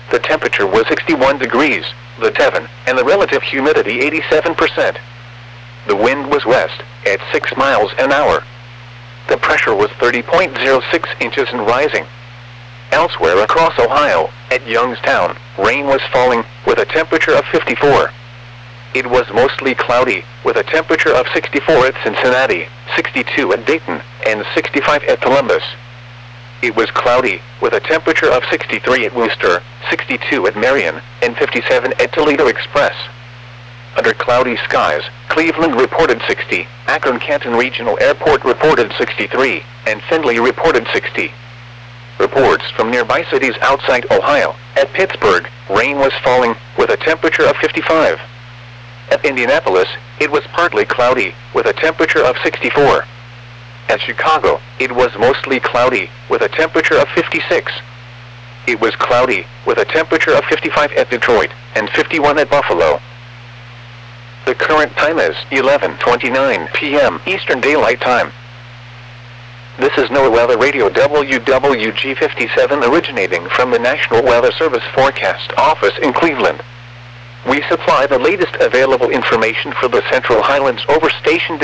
The temperature was 61 degrees, the Devon, and the relative humidity 87%. The wind was west, at 6 miles an hour. The pressure was 30.06 inches and rising. Elsewhere across Ohio, at Youngstown, rain was falling, with a temperature of 54. It was mostly cloudy, with a temperature of 64 at Cincinnati, 62 at Dayton, and 65 at Columbus. It was cloudy, with a temperature of 63 at Worcester, 62 at Marion, and 57 at Toledo Express. Under cloudy skies, Cleveland reported 60, Akron-Canton Regional Airport reported 63, and Findlay reported 60. Reports from nearby cities outside Ohio. At Pittsburgh, rain was falling, with a temperature of 55. At Indianapolis, it was partly cloudy, with a temperature of 64. At Chicago, it was mostly cloudy, with a temperature of 56. It was cloudy, with a temperature of 55 at Detroit, and 51 at Buffalo. The current time is 11:29 p.m. Eastern Daylight Time. This is NOAA Weather Radio WWG57 originating from the National Weather Service Forecast Office in Cleveland. We supply the latest available information for the Central Highlands over station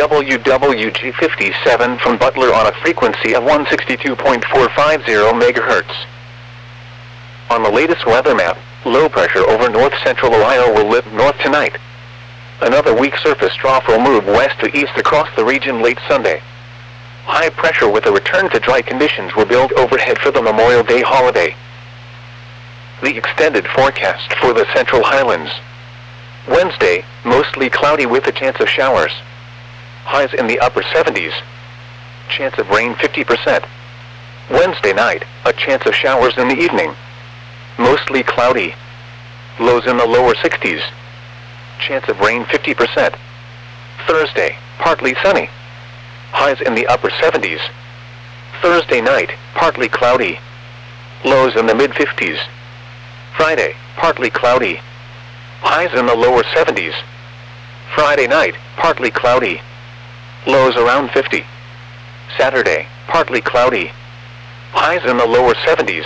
WWG57 from Butler on a frequency of 162.450 MHz. On the latest weather map, low pressure over north-central Ohio will lift north tonight. Another weak surface trough will move west to east across the region late Sunday. High pressure with a return to dry conditions will build overhead for the Memorial Day holiday. The extended forecast for the Central Highlands. Wednesday, mostly cloudy with a chance of showers. Highs in the upper 70s. Chance of rain 50%. Wednesday night, a chance of showers in the evening. Mostly cloudy. Lows in the lower 60s. Chance of rain 50%. Thursday, partly sunny. Highs in the upper 70s. Thursday night, partly cloudy. Lows in the mid-50s. Friday, partly cloudy. Highs in the lower 70s. Friday night, partly cloudy. Lows around 50. Saturday, partly cloudy. Highs in the lower 70s.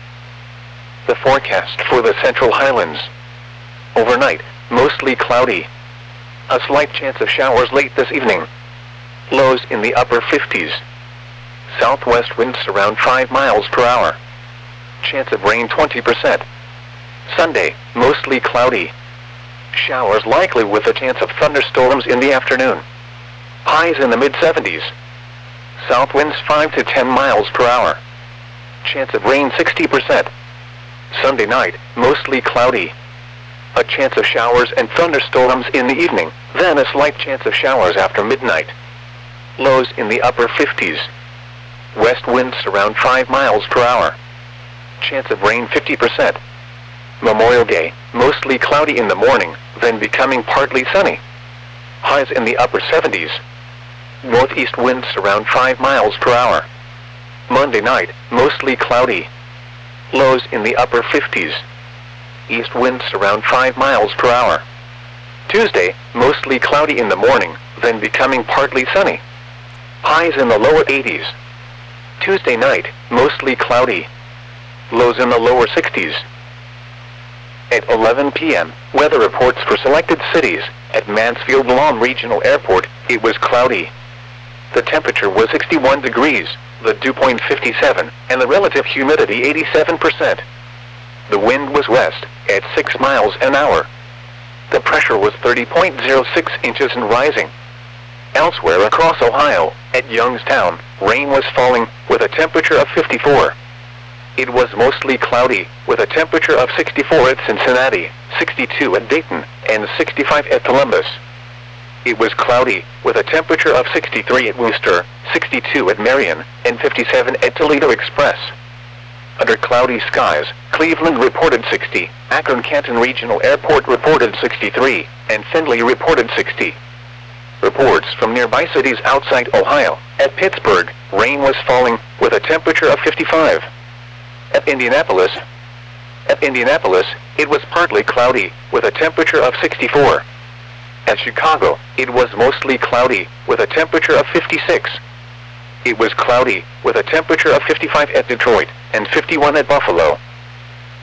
The forecast for the Central Highlands. Overnight, mostly cloudy. A slight chance of showers late this evening. Lows in the upper 50s. Southwest winds around 5 miles per hour. Chance of rain 20%. Sunday, mostly cloudy. Showers likely with a chance of thunderstorms in the afternoon. Highs in the mid-70s. South winds 5 to 10 miles per hour. Chance of rain 60%. Sunday night, mostly cloudy. A chance of showers and thunderstorms in the evening, then a slight chance of showers after midnight. Lows in the upper 50s. West winds around 5 miles per hour. Chance of rain 50%. Memorial Day, mostly cloudy in the morning, then becoming partly sunny. Highs in the upper 70s. Northeast winds around 5 miles per hour. Monday night, mostly cloudy. Lows in the upper 50s. East winds around 5 miles per hour. Tuesday, mostly cloudy in the morning, then becoming partly sunny. Highs in the lower 80s. Tuesday night, mostly cloudy. Lows in the lower 60s. At 11 p.m., weather reports for selected cities. At Mansfield-Lawn Regional Airport, it was cloudy. The temperature was 61 degrees, the dew point 57, and the relative humidity 87%. The wind was west, at 6 miles an hour. The pressure was 30.06 inches and rising. Elsewhere across Ohio, at Youngstown, rain was falling, with a temperature of 54. It was mostly cloudy, with a temperature of 64 at Cincinnati, 62 at Dayton, and 65 at Columbus. It was cloudy, with a temperature of 63 at Worcester, 62 at Marion, and 57 at Toledo Express. Under cloudy skies, Cleveland reported 60, Akron-Canton Regional Airport reported 63, and Findlay reported 60. Reports from nearby cities outside Ohio. At Pittsburgh, rain was falling, with a temperature of 55. At Indianapolis, it was partly cloudy, with a temperature of 64. At Chicago, it was mostly cloudy, with a temperature of 56. It was cloudy, with a temperature of 55 at Detroit, and 51 at Buffalo.